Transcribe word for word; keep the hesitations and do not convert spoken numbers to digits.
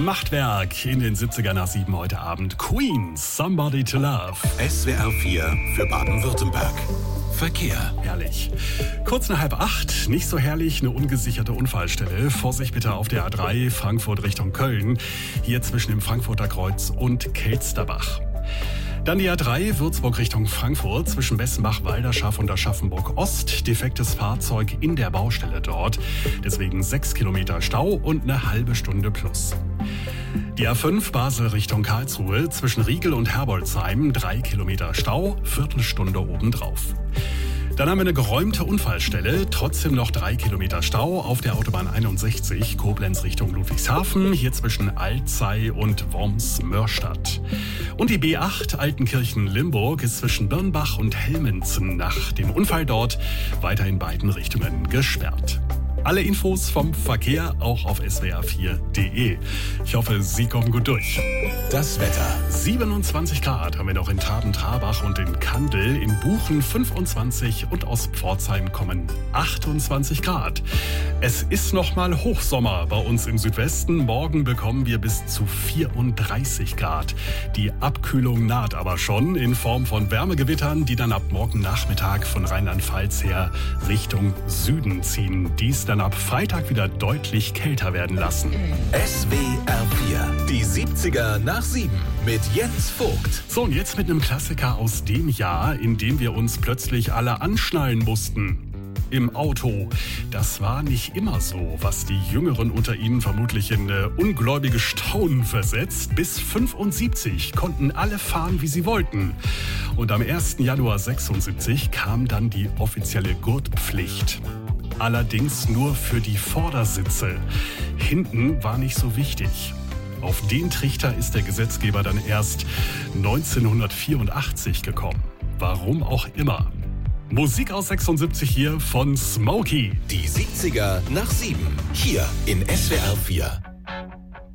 Machtwerk in den siebziger nach sieben heute Abend. Queen, Somebody to Love. S W R vier für Baden-Württemberg. Verkehr. Herrlich. Kurz nach halb acht, nicht so herrlich, eine ungesicherte Unfallstelle. Vorsicht bitte auf der A drei, Frankfurt Richtung Köln. Hier zwischen dem Frankfurter Kreuz und Kelsterbach. Dann die A drei, Würzburg Richtung Frankfurt, zwischen Bessenbach, Walderschaff und Aschaffenburg Ost. Defektes Fahrzeug in der Baustelle dort. Deswegen sechs Kilometer Stau und eine halbe Stunde plus. Die A fünf, Basel Richtung Karlsruhe, zwischen Riegel und Herbolzheim, drei Kilometer Stau, Viertelstunde obendrauf. Dann haben wir eine geräumte Unfallstelle, trotzdem noch drei Kilometer Stau auf der Autobahn einundsechzig, Koblenz Richtung Ludwigshafen, hier zwischen Alzey und Worms-Mörstadt. Und die B acht Altenkirchen-Limburg ist zwischen Birnbach und Helmenzen nach dem Unfall dort weiter in beiden Richtungen gesperrt. Alle Infos vom Verkehr auch auf s w r vier punkt d e. Ich hoffe, Sie kommen gut durch. Das Wetter. siebenundzwanzig Grad haben wir noch in Traben-Trarbach und in Kandel, in Buchen fünfundzwanzig und aus Pforzheim kommen achtundzwanzig Grad. Es ist noch mal Hochsommer bei uns im Südwesten. Morgen bekommen wir bis zu vierunddreißig Grad. Die Abkühlung naht aber schon in Form von Wärmegewittern, die dann ab morgen Nachmittag von Rheinland-Pfalz her Richtung Süden ziehen. Dies dann ab Freitag wieder deutlich kälter werden lassen. S W R vier, die siebziger nach sieben mit Jens Vogt. So, und jetzt mit einem Klassiker aus dem Jahr, in dem wir uns plötzlich alle anschnallen mussten. Im Auto. Das war nicht immer so, was die Jüngeren unter Ihnen vermutlich in äh, ungläubige Staunen versetzt. Bis fünfundsiebzig konnten alle fahren, wie sie wollten. Und am ersten Januar sechsundsiebzig kam dann die offizielle Gurtpflicht. Allerdings nur für die Vordersitze. Hinten war nicht so wichtig. Auf den Trichter ist der Gesetzgeber dann erst neunzehnhundertvierundachtzig gekommen. Warum auch immer. Musik aus sechsundsiebzig hier von Smokey. Die siebziger nach sieben. Hier in S W R vier.